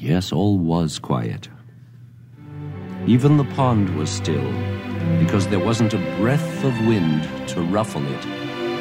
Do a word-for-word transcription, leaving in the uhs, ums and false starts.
Yes, all was quiet. Even the pond was still, because there wasn't a breath of wind to ruffle it